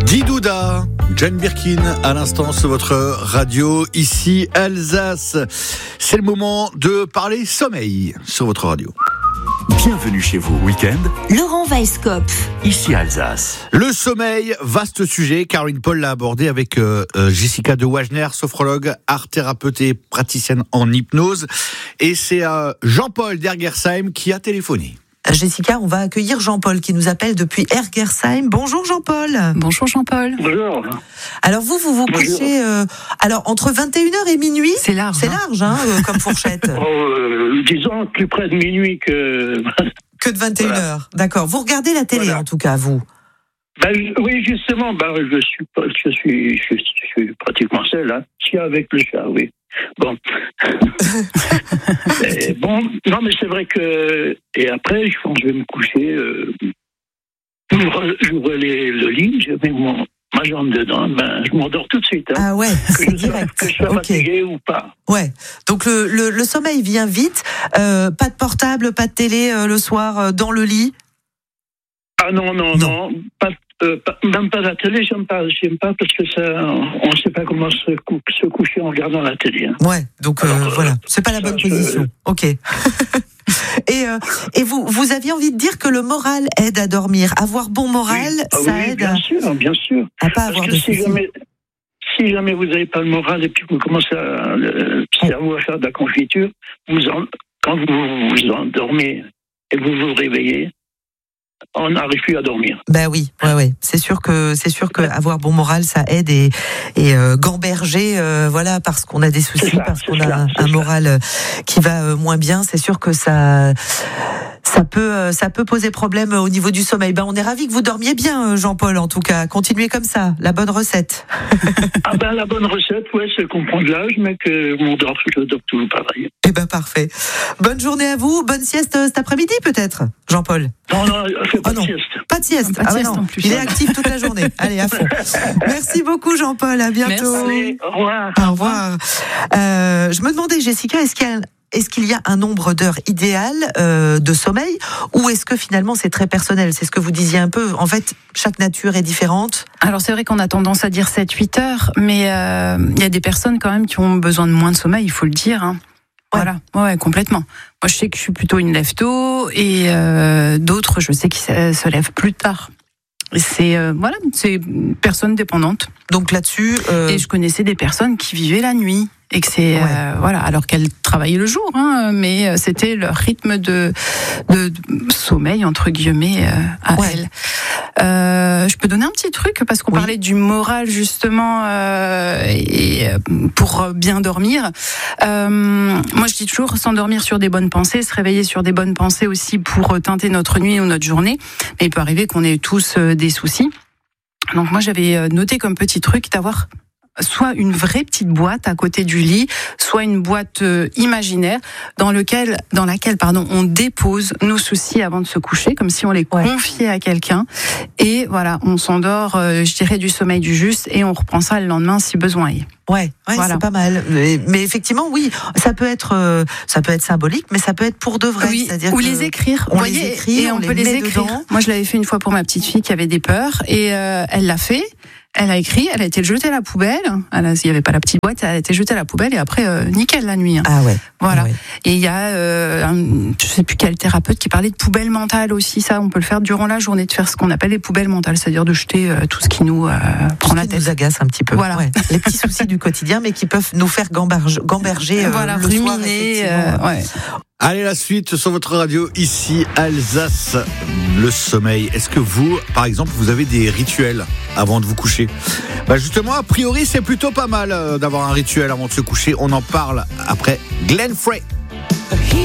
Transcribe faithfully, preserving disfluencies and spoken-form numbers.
Didouda, Jane Birkin, à l'instant sur votre radio, ici Alsace. C'est le moment de parler sommeil sur votre radio. Bienvenue chez vous, week-end. Laurent Weisskopf. Ici Alsace. Le sommeil, vaste sujet. Caroline Paul l'a abordé avec euh, Jessica de Wagner, sophrologue, art thérapeute et praticienne en hypnose. Et c'est euh, Jean-Paul d'Ergersheim qui a téléphoné. Jessica, on va accueillir Jean-Paul qui nous appelle depuis Ergersheim. Bonjour Jean-Paul. Bonjour Jean-Paul. Bonjour. Alors vous, vous vous Bonjour. couchez euh, alors entre vingt et une heures et minuit. C'est large. C'est hein. large, hein, euh, comme fourchette. Oh, euh, disons plus près de minuit que. Que de vingt et une Voilà. heures. D'accord. Vous regardez la télé Voilà. en tout cas, vous. Ben, je- oui, justement, ben, je suis, pas- je suis, je, je suis pratiquement seul, hein. Si avec le chat, oui. Bon. Et bon, non, mais c'est vrai que. Et après, je pense que je vais me coucher. Euh, j'ouvre j'ouvre les- le lit, je mets mon, ma jambe dedans, ben, je m'endors tout de suite. Hein. Ah ouais, que, c'est je sois, direct. que je sois Ok. fatigué ou pas. Ouais. Donc le, le, le sommeil vient vite. Euh, pas de portable, pas de télé euh, le soir euh, dans le lit. Ah non, non, Non. non. Pas, euh, pas- même pas la télé, j'aime pas, j'aime pas parce que ça, on ne sait pas comment se, cou- se coucher en regardant la télé. Hein. Ouais. Donc euh, Alors, euh, voilà, c'est pas la ça, bonne je- position. Ok. et euh, et vous vous aviez envie de dire que le moral aide à dormir. Avoir bon moral, Oui. Ah ça oui, aide bien à, sûr, bien sûr. à pas Parce avoir que de si soucis. jamais, si jamais vous n'avez pas le moral et puis vous commencez à, le cerveau à faire de la confiture, vous en- quand vous vous endormez et vous vous réveillez, on n'arrive plus à dormir. Ben oui, ouais, ouais. C'est sûr que c'est sûr que avoir bon moral, ça aide et et euh, gamberger, euh, voilà, parce qu'on a des soucis, C'est ça, parce c'est qu'on a ça, un, c'est un ça. moral euh, qui va euh, moins bien. C'est sûr que ça ça peut euh, ça peut poser problème au niveau du sommeil. Ben on est ravis que vous dormiez bien, euh, Jean-Paul. En tout cas, continuez comme ça. La bonne recette. Ah ben la bonne recette, ouais, c'est qu'on prend de l'âge, mais que mon dort, je dors toujours pareil. Eh ben parfait. Bonne journée à vous. Bonne sieste euh, cet après-midi peut-être, Jean-Paul. Non, non, fais pas Oh de non. sieste. Pas de sieste. Pas de Ah ouais, sieste non. en plus. Il est actif toute la journée. Allez à fond. Merci beaucoup, Jean-Paul. À bientôt. Merci. Allez, au revoir. Au revoir. Euh, je me demandais, Jessica, est-ce qu'il y a, est-ce qu'il y a un nombre d'heures idéal euh, de sommeil ou est-ce que finalement c'est très personnel? C'est ce que vous disiez un peu. En fait, chaque nature est différente. Alors c'est vrai qu'on a tendance à dire sept huit heures, mais euh, il y a des personnes quand même qui ont besoin de moins de sommeil, il faut le dire. Hein. Voilà, ouais, ouais, complètement. Moi, je sais que je suis plutôt une lève-tôt et euh, d'autres, je sais qu'ils se, se lèvent plus tard. C'est euh, voilà, c'est personne dépendante. Donc là-dessus, euh, Et je connaissais des personnes qui vivaient la nuit et que c'est Ouais. euh, voilà, alors qu'elles travaillaient le jour, hein, mais c'était leur rythme de, de, de sommeil entre guillemets euh, à Ouais. elles. Euh, je peux donner un petit truc parce qu'on Oui. parlait du moral justement euh, et euh, pour bien dormir. Euh, moi, je dis toujours s'endormir sur des bonnes pensées, se réveiller sur des bonnes pensées aussi pour teinter notre nuit ou notre journée. Mais il peut arriver qu'on ait tous euh, des soucis. Donc moi, j'avais noté comme petit truc d'avoir soit une vraie petite boîte à côté du lit, soit une boîte euh, imaginaire dans lequel, dans laquelle, pardon, on dépose nos soucis avant de se coucher, comme si on les Ouais. confiait à quelqu'un. Et voilà, on s'endort, euh, je dirais, du sommeil du juste, et on reprend ça le lendemain si besoin est. ouais, ouais, Voilà. c'est pas mal. Mais, mais effectivement, oui, ça peut être, euh, ça peut être symbolique, mais ça peut être pour de vrai. Oui, C'est-à-dire ou que les écrire. on Vous les voyez, écrit, et on, on peut les les met écrire. dedans. Moi, je l'avais fait une fois pour ma petite fille qui avait des peurs, et euh, elle l'a fait. Elle a écrit, elle a été jetée à la poubelle. Elle a, il n'y avait pas la petite boîte, elle a été jetée à la poubelle et après, euh, nickel la nuit. Hein. Ah ouais. Voilà. Ouais. Et il y a, euh, un, je sais plus quel thérapeute qui parlait de poubelle mentale aussi. Ça, on peut le faire durant la journée, de faire ce qu'on appelle les poubelles mentales, c'est-à-dire de jeter euh, tout ce qui nous euh, prend Tout la ce qui tête. nous agace un petit peu. Voilà. Ouais. Les petits soucis du quotidien, mais qui peuvent nous faire gamberger, gamberger euh, voilà, le soir, ruminer. effectivement. euh, ouais. Allez, la suite sur votre radio, ici Alsace. Le sommeil. Est-ce que vous, par exemple, vous avez des rituels avant de vous coucher? Bah justement, a priori, c'est plutôt pas mal euh, d'avoir un rituel avant de se coucher. On en parle après Glenn Frey.